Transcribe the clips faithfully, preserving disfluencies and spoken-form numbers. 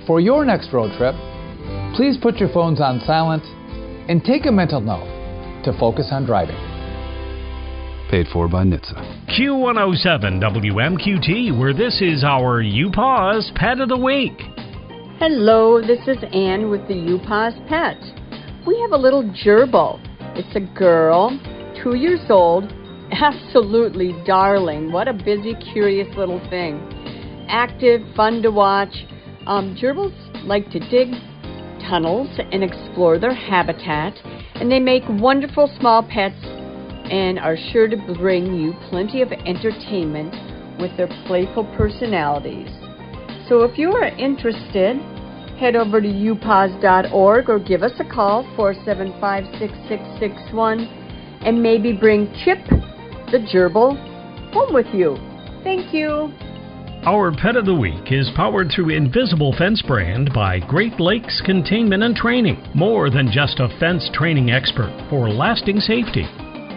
For your next road trip, please put your phones on silent and take a mental note to focus on driving. Paid for by N H T S A. Q one oh seven W M Q T, where this is our U-Pause Pet of the Week. Hello, this is Ann with the U-Pause Pet. We have a little gerbil. It's a girl, two years old, absolutely darling. What a busy, curious little thing. Active, fun to watch. Um, gerbils like to dig tunnels and explore their habitat, and they make wonderful small pets and are sure to bring you plenty of entertainment with their playful personalities. So if you are interested, head over to u pause dot org or give us a call, four seven five, six six six one, and maybe bring Chip, the gerbil, home with you. Thank you. Our Pet of the Week is powered through Invisible Fence brand by Great Lakes Containment and Training. More than just a fence training expert for lasting safety.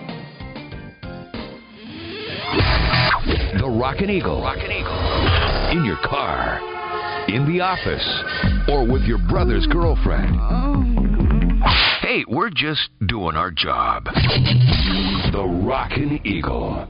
The Rockin' Eagle. Rockin' Eagle. In your car, in the office, or with your brother's girlfriend. Hey, we're just doing our job. The Rockin' Eagle.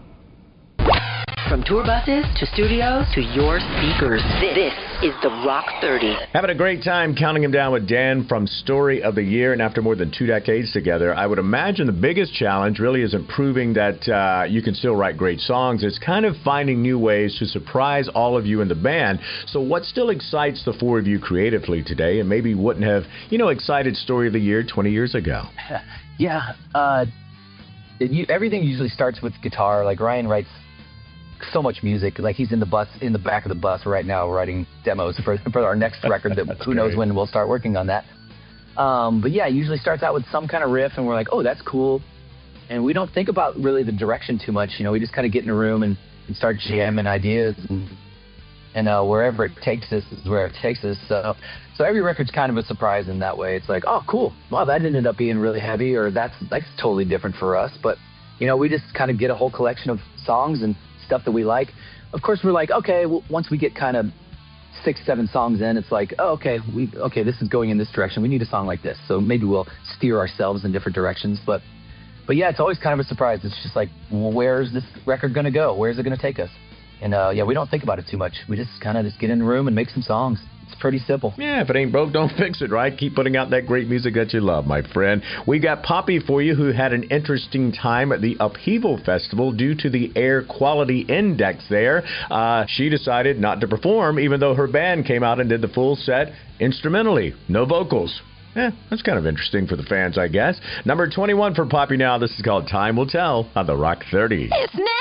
From tour buses to studios to your speakers, this is the Rock thirty. Having a great time counting him down with Dan from Story of the Year, and after more than two decades together, I would imagine the biggest challenge really isn't proving that uh, you can still write great songs. It's kind of finding new ways to surprise all of you in the band. So what still excites the four of you creatively today and maybe wouldn't have, you know, excited Story of the Year twenty years ago? Yeah, uh, it, you, everything usually starts with guitar. Like Ryan writes so much music. Like he's in the bus, in the back of the bus right now, writing demos for for our next record. That who knows when we'll start working on that. Um, but yeah, it usually starts out with some kind of riff, and we're like, oh, that's cool. And we don't think about really the direction too much. You know, we just kind of get in a room and, and start jamming ideas, and and uh, wherever it takes us is where it takes us. So so every record's kind of a surprise in that way. It's like, oh, cool. Wow, that ended up being really heavy, or that's that's totally different for us. But you know, we just kind of get a whole collection of songs and stuff that we like. Of course, we're like, okay, well, once we get kind of six, seven songs in, it's like, oh, okay, we okay, this is going in this direction. We need a song like this, so maybe we'll steer ourselves in different directions. But, but yeah, it's always kind of a surprise. It's just like, well, where's this record gonna go? Where's it gonna take us? And uh, yeah, we don't think about it too much. We just kind of just get in the room and make some songs. It's pretty simple. Yeah, if it ain't broke, don't fix it, right? Keep putting out that great music that you love, my friend. We got Poppy for you, who had an interesting time at the Upheaval Festival due to the air quality index there. Uh, she decided not to perform, even though her band came out and did the full set instrumentally. No vocals. Eh, that's kind of interesting for the fans, I guess. Number twenty-one for Poppy now. This is called Time Will Tell on the Rock thirty. It's